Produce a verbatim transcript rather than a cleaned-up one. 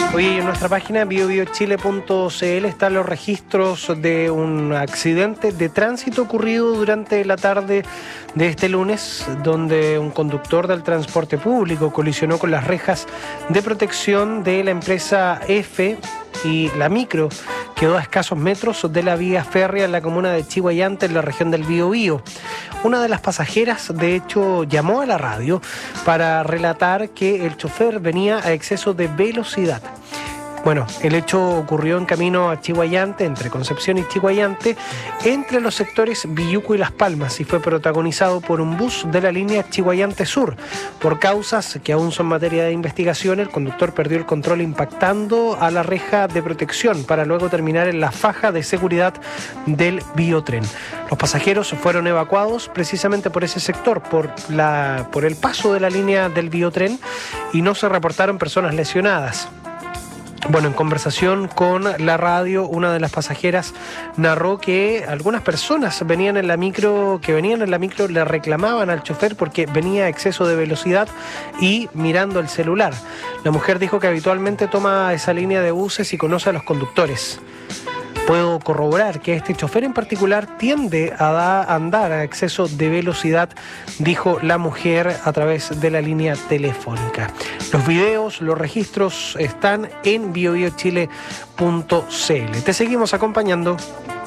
Oye, en nuestra página bio bio chile punto c l están los registros de un accidente de tránsito ocurrido durante la tarde de este lunes, donde un conductor del transporte público colisionó con las rejas de protección de la empresa F y la micro quedó a escasos metros de la vía férrea en la comuna de Chiguayante, en la región del Biobío. Una de las pasajeras, de hecho, llamó a la radio para relatar que el chofer venía a exceso de velocidad. Bueno, el hecho ocurrió en camino a Chiguayante, entre Concepción y Chiguayante, entre los sectores Villuco y Las Palmas, y fue protagonizado por un bus de la línea Chiguayante Sur. Por causas que aún son materia de investigación, el conductor perdió el control impactando a la reja de protección para luego terminar en la faja de seguridad del biotren. Los pasajeros fueron evacuados precisamente por ese sector, por, la, por el paso de la línea del biotren, y no se reportaron personas lesionadas. Bueno, en conversación con la radio, una de las pasajeras narró que algunas personas venían en la micro, que venían en la micro le reclamaban al chofer porque venía a exceso de velocidad y mirando el celular. La mujer dijo que habitualmente toma esa línea de buses y conoce a los conductores. Puedo corroborar que este chofer en particular tiende a da, andar a exceso de velocidad, dijo la mujer a través de la línea telefónica. Los videos, los registros están en bio bio chile punto c l. Te seguimos acompañando.